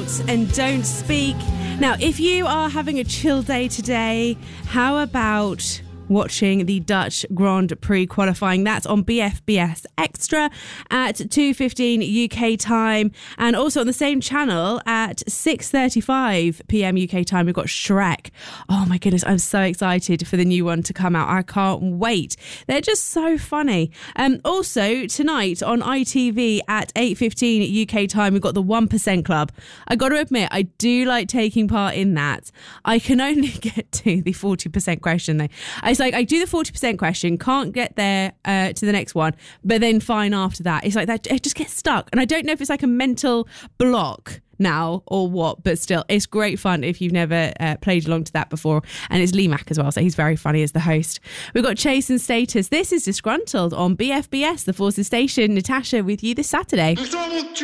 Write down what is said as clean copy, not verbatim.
mute and don't speak. Now, if you are having a chill day today, how about watching the Dutch Grand Prix qualifying? That's on BFBS Extra at 2:15 UK time, and also on the same channel at 6:35 PM UK time we've got Shrek. Oh my goodness, I'm so excited for the new one to come out. I can't wait. They're just so funny. Also tonight on ITV at 8:15 UK time we've got the 1% Club. I got to admit, I do like taking part in that. I can only get to the 40% question though. It's like I do the 40% question, can't get there to the next one, but then fine after that. It's like that, it just gets stuck. And I don't know if it's like a mental block now or what, but still, it's great fun if you've never played along to that before. And it's Lee Mack as well, so he's very funny as the host. We've got Chase and Status. This is Disgruntled on BFBS, the Forces Station. Natasha with you this Saturday.